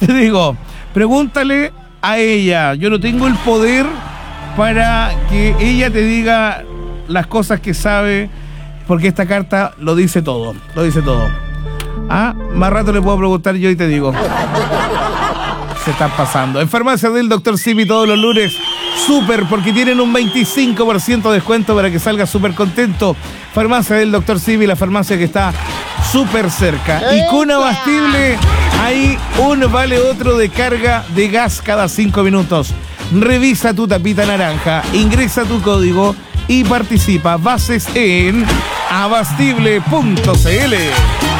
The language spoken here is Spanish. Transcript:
te digo, pregúntale a ella. Yo no tengo el poder para que ella te diga las cosas que sabe, porque esta carta lo dice todo. Lo dice todo. Ah, más rato le puedo preguntar yo y te digo. Se están pasando. En Farmacia del Dr. Simi todos los lunes, súper, porque tienen un 25% de descuento para que salgas súper contento. Farmacia del Dr. Simi, la farmacia que está súper cerca. Y con Abastible hay un vale otro de carga de gas cada 5 minutos. Revisa tu tapita naranja, ingresa tu código y participa. Bases en abastible.cl.